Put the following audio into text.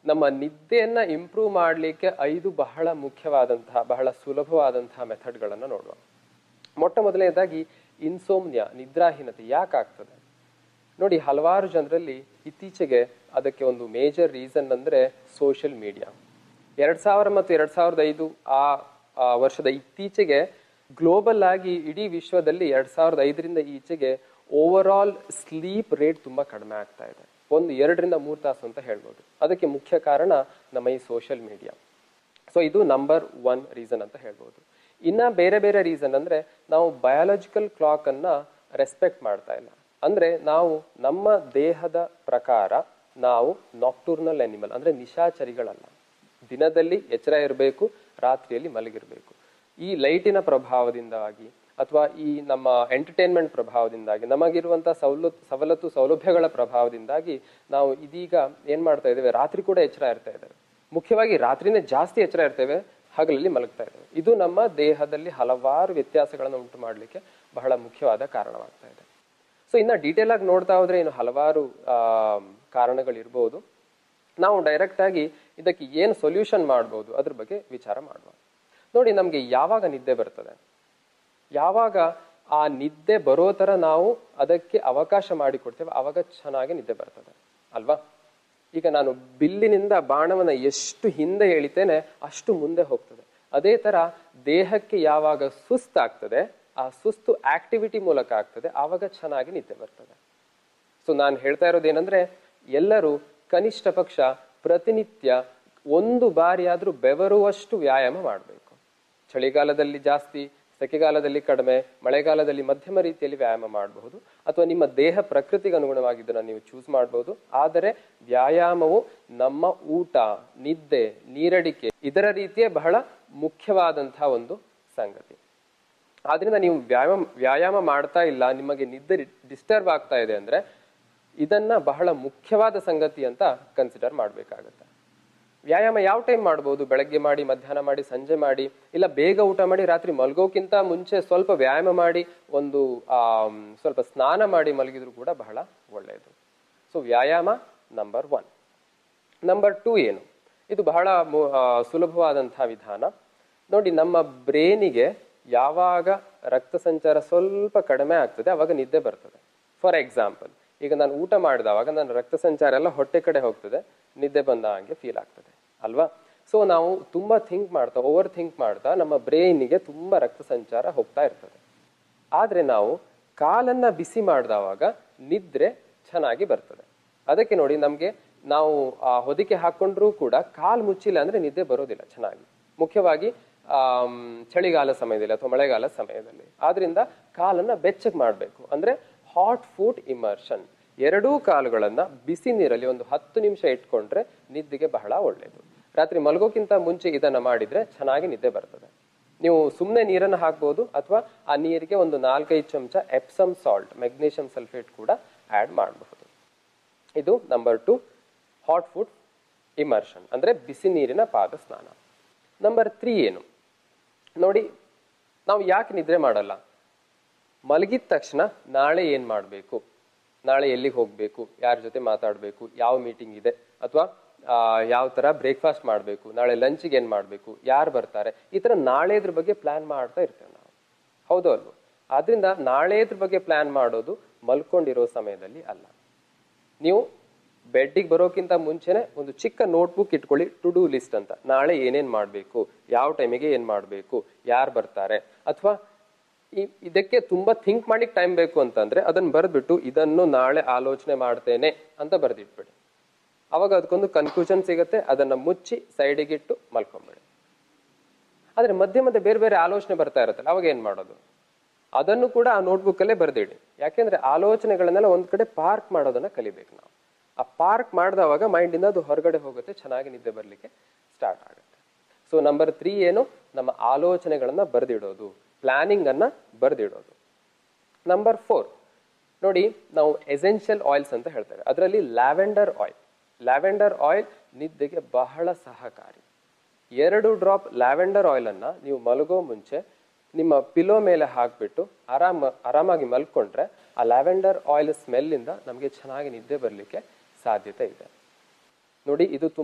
ನಮ್ಮ ನಿದ್ದೆಯನ್ನ ಇಂಪ್ರೂವ್ ಮಾಡಲಿಕ್ಕೆ 5 ಬಹಳ ಮುಖ್ಯವಾದಂತಹ ಬಹಳ ಸುಲಭವಾದಂತಹ ಮೆಥಡ್ಗಳನ್ನು ನೋಡುವ. ಮೊಟ್ಟ ಮೊದಲನೇದಾಗಿ ಇನ್ಸೋಮ್ನಿಯಾ, ನಿದ್ರಾಹೀನತೆ ಯಾಕಾಗ್ತದೆ ನೋಡಿ. ಹಲವಾರು ಜನರಲ್ಲಿ ಇತ್ತೀಚೆಗೆ ಅದಕ್ಕೆ ಒಂದು ಮೇಜರ್ ರೀಸನ್ ಅಂದ್ರೆ ಸೋಷಿಯಲ್ ಮೀಡಿಯಾ. 2000 ಮತ್ತು 2005 ಆ ವರ್ಷದ ಇತ್ತೀಚೆಗೆ ಗ್ಲೋಬಲ್ ಆಗಿ ಇಡೀ ವಿಶ್ವದಲ್ಲಿ 2005ರಿಂದ ಈಚೆಗೆ ಓವರ್ ಆಲ್ ಸ್ಲೀಪ್ ರೇಟ್ ತುಂಬಾ ಕಡಿಮೆ ಆಗ್ತಾ ಇದೆ. 2 ರಿಂದ 3 ತಾಸು ಅಂತ ಹೇಳ್ಬೋದು. ಅದಕ್ಕೆ ಮುಖ್ಯ ಕಾರಣ ನಮ್ಮ ಈ ಸೋಷಿಯಲ್ ಮೀಡಿಯಾ. ಸೊ ಇದು ನಂಬರ್ 1 ರೀಸನ್ ಅಂತ ಹೇಳ್ಬೋದು. ಇನ್ನ ಬೇರೆ ಬೇರೆ ರೀಸನ್ ಅಂದ್ರೆ ನಾವು ಬಯಾಲಜಿಕಲ್ ಕ್ಲಾಕ್ ಅನ್ನ ರೆಸ್ಪೆಕ್ಟ್ ಮಾಡ್ತಾ ಇಲ್ಲ. ಅಂದ್ರೆ ನಾವು ನಮ್ಮ ದೇಹದ ಪ್ರಕಾರ ನಾವು ನಾಕ್ಟೂರ್ನಲ್ ಅನಿಮಲ್ ಅಂದ್ರೆ ನಿಶಾಚರಿಗಳಲ್ಲ. ದಿನದಲ್ಲಿ ಎಚ್ಚರ ಇರಬೇಕು, ರಾತ್ರಿಯಲ್ಲಿ ಮಲಗಿರ್ಬೇಕು. ಈ ಲೈಟಿನ ಪ್ರಭಾವದಿಂದಾಗಿ ಅಥವಾ ಈ ನಮ್ಮ ಎಂಟರ್ಟೈನ್ಮೆಂಟ್ ಪ್ರಭಾವದಿಂದಾಗಿ ನಮಗಿರುವಂತಹ ಸವಲತ್ತು ಸೌಲಭ್ಯಗಳ ಪ್ರಭಾವದಿಂದಾಗಿ ನಾವು ಇದೀಗ ಏನ್ ಮಾಡ್ತಾ ಇದ್ದೇವೆ, ರಾತ್ರಿ ಕೂಡ ಎಚ್ಚರ ಇರ್ತಾ ಇದ್ದೇವೆ. ಮುಖ್ಯವಾಗಿ ರಾತ್ರಿನೇ ಜಾಸ್ತಿ ಎಚ್ಚರ ಇರ್ತೇವೆ, ಹಗಲಲ್ಲಿ ಮಲಗ್ತಾ ಇದ್ದೇವೆ. ಇದು ನಮ್ಮ ದೇಹದಲ್ಲಿ ಹಲವಾರು ವ್ಯತ್ಯಾಸಗಳನ್ನು ಉಂಟು ಮಾಡಲಿಕ್ಕೆ ಬಹಳ ಮುಖ್ಯವಾದ ಕಾರಣವಾಗ್ತಾ ಇದೆ. ಸೊ ಇನ್ನ ಡೀಟೇಲ್ ಆಗಿ ನೋಡ್ತಾ ಹೋದ್ರೆ ಇನ್ನು ಹಲವಾರು ಕಾರಣಗಳಿರ್ಬೋದು. ನಾವು ಡೈರೆಕ್ಟ್ ಆಗಿ ಇದಕ್ಕೆ ಏನು ಸೊಲ್ಯೂಷನ್ ಮಾಡ್ಬೋದು ಅದ್ರ ಬಗ್ಗೆ ವಿಚಾರ ಮಾಡುವ. ನೋಡಿ, ನಮ್ಗೆ ಯಾವಾಗ ನಿದ್ದೆ ಬರ್ತದೆ, ಯಾವಾಗ ಆ ನಿದ್ದೆ ಬರೋ ತರ ನಾವು ಅದಕ್ಕೆ ಅವಕಾಶ ಮಾಡಿಕೊಡ್ತೇವೆ, ಆವಾಗ ಚೆನ್ನಾಗಿ ನಿದ್ದೆ ಬರ್ತದೆ ಅಲ್ವಾ. ಈಗ ನಾನು ಬಿಲ್ಲಿನಿಂದ ಬಾಣವನ್ನ ಎಷ್ಟು ಹಿಂದೆ ಎಳಿತೇನೆ ಅಷ್ಟು ಮುಂದೆ ಹೋಗ್ತದೆ. ಅದೇ ತರ ದೇಹಕ್ಕೆ ಯಾವಾಗ ಸುಸ್ತಾಗ್ತದೆ, ಆ ಸುಸ್ತು ಆಕ್ಟಿವಿಟಿ ಮೂಲಕ ಆಗ್ತದೆ, ಆವಾಗ ಚೆನ್ನಾಗಿ ನಿದ್ದೆ ಬರ್ತದೆ. ಸೊ ನಾನು ಹೇಳ್ತಾ ಇರೋದೇನಂದ್ರೆ, ಎಲ್ಲರೂ ಕನಿಷ್ಠ ಪಕ್ಷ ಪ್ರತಿನಿತ್ಯ 1 ಬಾರಿ ಆದ್ರೂ ಬೆವರುವಷ್ಟು ವ್ಯಾಯಾಮ ಮಾಡಬೇಕು. ಚಳಿಗಾಲದಲ್ಲಿ ಜಾಸ್ತಿ, ಸೆಕೆಗಾಲದಲ್ಲಿ ಕಡಿಮೆ, ಮಳೆಗಾಲದಲ್ಲಿ ಮಧ್ಯಮ ರೀತಿಯಲ್ಲಿ ವ್ಯಾಯಾಮ ಮಾಡಬಹುದು. ಅಥವಾ ನಿಮ್ಮ ದೇಹ ಪ್ರಕೃತಿಗೆ ಅನುಗುಣವಾಗಿದ್ದನ್ನ ನೀವು ಚೂಸ್ ಮಾಡಬಹುದು. ಆದರೆ ವ್ಯಾಯಾಮವು ನಮ್ಮ ಊಟ, ನಿದ್ದೆ, ನೀರಡಿಕೆ ಇದರ ರೀತಿಯೇ ಬಹಳ ಮುಖ್ಯವಾದಂತಹ ಒಂದು ಸಂಗತಿ. ಆದ್ರಿಂದ ನೀವು ವ್ಯಾಯಾಮ ಮಾಡ್ತಾ ಇಲ್ಲ, ನಿಮಗೆ ನಿದ್ದೆ ಡಿಸ್ಟರ್ಬ್ ಆಗ್ತಾ ಇದೆ ಅಂದ್ರೆ ಇದನ್ನ ಬಹಳ ಮುಖ್ಯವಾದ ಸಂಗತಿ ಅಂತ ಕನ್ಸಿಡರ್ ಮಾಡ್ಬೇಕಾಗತ್ತೆ. ವ್ಯಾಯಾಮ ಯಾವ ಟೈಮ್ ಮಾಡ್ಬೋದು? ಬೆಳಗ್ಗೆ ಮಾಡಿ, ಮಧ್ಯಾಹ್ನ ಮಾಡಿ, ಸಂಜೆ ಮಾಡಿ, ಇಲ್ಲ ಬೇಗ ಊಟ ಮಾಡಿ ರಾತ್ರಿ ಮಲ್ಗೋಕ್ಕಿಂತ ಮುಂಚೆ ಸ್ವಲ್ಪ ವ್ಯಾಯಾಮ ಮಾಡಿ ಒಂದು ಸ್ವಲ್ಪ ಸ್ನಾನ ಮಾಡಿ ಮಲಗಿದ್ರು ಕೂಡ ಬಹಳ ಒಳ್ಳೆಯದು. ಸೊ ವ್ಯಾಯಾಮ ನಂಬರ್ 1. ನಂಬರ್ 2 ಏನು? ಇದು ಬಹಳ ಸುಲಭವಾದಂತಹ ವಿಧಾನ ನೋಡಿ. ನಮ್ಮ ಬ್ರೇನಿಗೆ ಯಾವಾಗ ರಕ್ತ ಸಂಚಾರ ಸ್ವಲ್ಪ ಕಡಿಮೆ ಆಗ್ತದೆ ಅವಾಗ ನಿದ್ದೆ ಬರ್ತದೆ. ಫಾರ್ ಎಕ್ಸಾಂಪಲ್, ಈಗ ನಾನು ಊಟ ಮಾಡಿದವಾಗ ನನ್ನ ರಕ್ತ ಸಂಚಾರ ಎಲ್ಲ ಹೊಟ್ಟೆ ಕಡೆ ಹೋಗ್ತದೆ, ನಿದ್ದೆ ಬಂದ ಹಾಗೆ ಫೀಲ್ ಆಗ್ತದೆ ಅಲ್ವಾ. ಸೊ ನಾವು ತುಂಬಾ ಓವರ್ ಥಿಂಕ್ ಮಾಡ್ತಾ ನಮ್ಮ ಬ್ರೈನಿಗೆ ತುಂಬಾ ರಕ್ತ ಸಂಚಾರ ಹೋಗ್ತಾ ಇರ್ತದೆ. ಆದ್ರೆ ನಾವು ಕಾಲನ್ನ ಬಿಸಿ ಮಾಡಿದವಾಗ ನಿದ್ರೆ ಚೆನ್ನಾಗಿ ಬರ್ತದೆ. ಅದಕ್ಕೆ ನೋಡಿ, ನಮ್ಗೆ ನಾವು ಹೊದಿಕೆ ಹಾಕೊಂಡ್ರೂ ಕೂಡ ಕಾಲ್ ಮುಚ್ಚಿಲ್ಲ ಅಂದ್ರೆ ನಿದ್ದೆ ಬರೋದಿಲ್ಲ ಚೆನ್ನಾಗಿ, ಮುಖ್ಯವಾಗಿ ಚಳಿಗಾಲ ಸಮಯದಲ್ಲಿ ಅಥವಾ ಮಳೆಗಾಲ ಸಮಯದಲ್ಲಿ. ಆದ್ರಿಂದ ಕಾಲನ್ನ ಬೆಚ್ಚಗೆ ಮಾಡ್ಬೇಕು. ಅಂದ್ರೆ ಹಾಟ್ ಫುಡ್ ಇಮರ್ಷನ್, 2 ಕಾಲುಗಳನ್ನ ಬಿಸಿ ನೀರಲ್ಲಿ ಒಂದು 10 ನಿಮಿಷ ಇಟ್ಕೊಂಡ್ರೆ ನಿದ್ದೆಗೆ ಬಹಳ ಒಳ್ಳೆಯದು. ರಾತ್ರಿ ಮಲಗೋಕ್ಕಿಂತ ಮುಂಚೆ ಇದನ್ನ ಮಾಡಿದ್ರೆ ಚೆನ್ನಾಗಿ ನಿದ್ದೆ ಬರ್ತದೆ. ನೀವು ಸುಮ್ಮನೆ ನೀರನ್ನು ಹಾಕ್ಬೋದು, ಅಥವಾ ಆ ನೀರಿಗೆ ಒಂದು 4-5 ಚಮಚ ಎಪ್ಸಮ್ ಸಾಲ್ಟ್, ಮೆಗ್ನೀಷಿಯಂ ಸಲ್ಫೇಟ್ ಕೂಡ ಆಡ್ ಮಾಡಬಹುದು. ಇದು ನಂಬರ್ 2, ಹಾಟ್ ಫುಡ್ ಇಮರ್ಷನ್ ಅಂದ್ರೆ ಬಿಸಿ ನೀರಿನ ಪಾದ ಸ್ನಾನ. ನಂಬರ್ 3 ಏನು ನೋಡಿ, ನಾವು ಯಾಕೆ ನಿದ್ರೆ ಮಾಡಲ್ಲ? ಮಲಗಿದ ತಕ್ಷಣ ನಾಳೆ ಏನ್ ಮಾಡ್ಬೇಕು, ನಾಳೆ ಎಲ್ಲಿಗೆ ಹೋಗ್ಬೇಕು, ಯಾರ ಜೊತೆ ಮಾತಾಡ್ಬೇಕು, ಯಾವ ಮೀಟಿಂಗ್ ಇದೆ, ಅಥವಾ ಯಾವ ತರ ಬ್ರೇಕ್ಫಾಸ್ಟ್ ಮಾಡ್ಬೇಕು, ನಾಳೆ ಲಂಚಿಗೆ ಏನ್ ಮಾಡ್ಬೇಕು, ಯಾರು ಬರ್ತಾರೆ, ಈ ತರ ನಾಳೆದ್ರ ಬಗ್ಗೆ ಪ್ಲಾನ್ ಮಾಡ್ತಾ ಇರ್ತೇವೆ ನಾವು, ಹೌದು ಅಲ್ವೋ? ಆದ್ರಿಂದ ನಾಳೆದ್ರ ಬಗ್ಗೆ ಪ್ಲಾನ್ ಮಾಡೋದು ಮಲ್ಕೊಂಡಿರೋ ಸಮಯದಲ್ಲಿ ಅಲ್ಲ. ನೀವು ಬೆಡ್ಡಿಗೆ ಬರೋಕ್ಕಿಂತ ಮುಂಚೆನೆ ಒಂದು ಚಿಕ್ಕ ನೋಟ್ಬುಕ್ ಇಟ್ಕೊಳ್ಳಿ, ಟು ಡೂ ಲಿಸ್ಟ್ ಅಂತ. ನಾಳೆ ಏನೇನ್ ಮಾಡ್ಬೇಕು, ಯಾವ ಟೈಮಿಗೆ ಏನ್ ಮಾಡ್ಬೇಕು, ಯಾರು ಬರ್ತಾರೆ, ಅಥವಾ ಇದಕ್ಕೆ ತುಂಬಾ ಥಿಂಕ್ ಮಾಡ್ಲಿಕ್ಕೆ ಟೈಮ್ ಬೇಕು ಅಂತಂದ್ರೆ ಅದನ್ನ ಬರೆದ್ಬಿಟ್ಟು ಇದನ್ನು ನಾಳೆ ಆಲೋಚನೆ ಮಾಡ್ತೇನೆ ಅಂತ ಬರೆದಿಟ್ಬಿಡಿ. ಅವಾಗ ಅದಕ್ಕೊಂದು ಕನ್ಕ್ಲೂಷನ್ ಸಿಗುತ್ತೆ. ಅದನ್ನ ಮುಚ್ಚಿ ಸೈಡಿಗಿಟ್ಟು ಮಲ್ಕೊಂಬಿಡಿ. ಆದ್ರೆ ಮಧ್ಯೆ ಮಧ್ಯೆ ಬೇರೆ ಬೇರೆ ಆಲೋಚನೆ ಬರ್ತಾ ಇರುತ್ತಲ್ಲ, ಅವಾಗ ಏನ್ ಮಾಡೋದು? ಅದನ್ನು ಕೂಡ ಆ ನೋಟ್ಬುಕ್ ಅಲ್ಲೇ ಬರೆದಿಡಿ. ಯಾಕೆಂದ್ರೆ ಆಲೋಚನೆಗಳನ್ನೆಲ್ಲ ಒಂದ್ ಕಡೆ ಪಾರ್ಕ್ ಮಾಡೋದನ್ನ ಕಲಿಬೇಕು ನಾವು. ಆ ಪಾರ್ಕ್ ಮಾಡಿದವಾಗ ಮೈಂಡ್ ಇಂದ ಅದು ಹೊರಗಡೆ ಹೋಗುತ್ತೆ, ಚೆನ್ನಾಗಿ ನಿದ್ದೆ ಬರ್ಲಿಕ್ಕೆ ಸ್ಟಾರ್ಟ್ ಆಗುತ್ತೆ. ಸೊ ನಂಬರ್ 3 ಏನು? ನಮ್ಮ ಆಲೋಚನೆಗಳನ್ನ ಬರೆದಿಡೋದು, ಪ್ಲಾನಿಂಗ್ ಅನ್ನ ಬರೆದಿಡೋದು. ನಂಬರ್ 4 ನೋಡಿ, ನಾವು ಎಸೆನ್ಷಿಯಲ್ ಆಯಿಲ್ಸ್ ಅಂತ ಹೇಳ್ತೇವೆ. ಅದರಲ್ಲಿ ಲ್ಯಾವೆಂಡರ್ ಆಯಿಲ್ ನಿದ್ದೆಗೆ ಬಹಳ ಸಹಕಾರಿ. 2 ಡ್ರಾಪ್ ಲ್ಯಾವೆಂಡರ್ ಆಯಿಲ್ ಅನ್ನ ನೀವು ಮಲಗೋ ಮುಂಚೆ ನಿಮ್ಮ ಪಿಲೋ ಮೇಲೆ ಹಾಕ್ಬಿಟ್ಟು ಆರಾಮಾಗಿ ಮಲ್ಕೊಂಡ್ರೆ ಆ ಲ್ಯಾವೆಂಡರ್ ಆಯಿಲ್ ಸ್ಮೆಲ್ ಇಂದ ನಮಗೆ ಚೆನ್ನಾಗಿ ನಿದ್ದೆ ಬರ್ಲಿಕ್ಕೆ ಸಾಧ್ಯತೆ ಇದೆ ನೋಡಿ. ಇದು